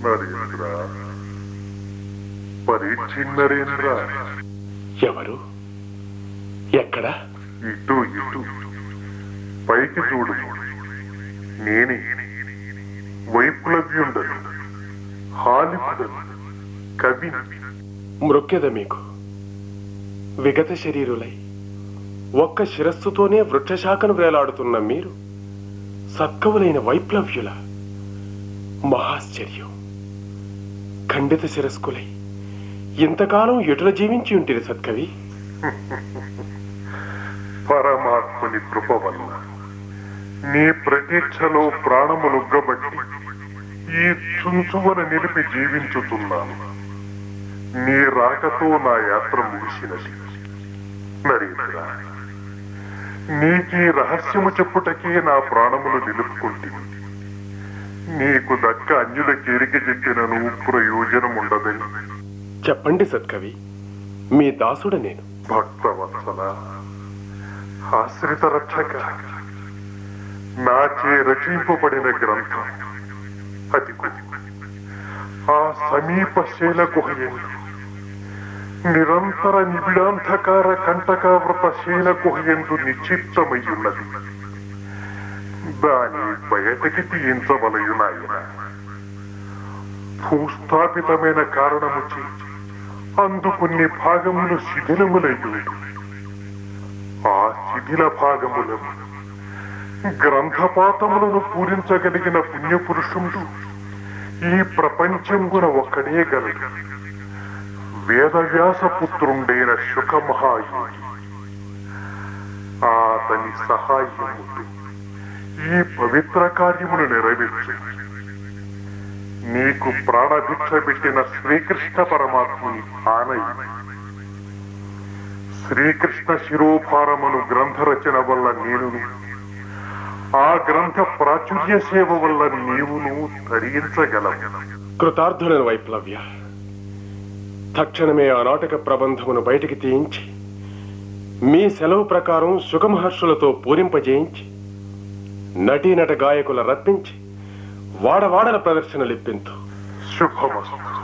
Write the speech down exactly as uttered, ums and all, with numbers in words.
నరేంద్ర, పరీక్ష నరేంద్ర. ఎవరు? ఎక్కడ? ఇటు ఇటు పైకి చూడు. నేనే వైప్లవ్యుండను, హాలికుడను, కవి. మృక్కెద మీకు విగత శరీరులై ఒక్క శిరస్సుతోనే వృక్షశాఖను వేలాడుతున్న మీరు సత్కవులైన వైప్లవ్యుల. మహాశ్చర్యం. ఖండిత శిరస్కులై ఇంతకాలం ఎటుల జీవించి ఉంటిరి సత్కవి? పరమాత్ముని కృప వల్ల నీ ప్రతీక్షలో ప్రాణములుగ్గబట్టి ఈ చుంచువన నిలిపి జీవించుతున్నాను. నీ రాకతో నా యాత్ర ముగిసినది. నరేంద్ర, నీకీ రహస్యము చెప్పుటకే నా ప్రాణములు నిలుపుకుంటుంది. నీకు దక్క అన్యుల కేరిక చెప్పినను ప్రయోజనముండదని. చెప్పండి సత్కవి, మీ దాసుడ నేను. భక్తవత్సల, ఆశ్రిత రక్షక, నాచే రచింపబడిన గ్రంథం అది ఆ సమీప శైల గుహయందు, నిరంతర నిబిడాంధకార కంటకావృత శైల గుహయందు నిక్షిప్తమయ్యున్నది. దాని బయటకి తీయించవలయునాయన. భూస్థాపితమైన కారణము చే అందుకొన్ని భాగములు శిథిలములయ్యుండు. ఆ శిథిల భాగములను గ్రంథపాతములను పూరించగలిగిన పుణ్యపురుషుడు ఈ ప్రపంచంగున ఒక్కడే గలడు. వేదవ్యాస పుత్రుండైన శుకమహాయోగి. అతని సహాయముతో ఈ పవిత్ర కార్యమును నెరవేర్చు. నీకు ప్రాణభిక్ష పెట్టిన శ్రీకృష్ణ పరమాత్ముని ఆనయి. శ్రీకృష్ణ శిరోభారమును గ్రంథ రచన వల్ల నేనును, ఆ గ్రంథ ప్రాచుర్య సేవ వల్ల నీవును తరించగలవు. కృతార్థులను వైప్లవ్య. తక్షణమే ఆ నాటక ప్రబంధమును బయటికి తీయించి మీ సెలవు ప్రకారం శుకమహర్షులతో పూరింపజేయించి నటీనట గాయకుల రప్పించి వాడవాడల ప్రదర్శనలిప్పింతు. శుభమస్తు.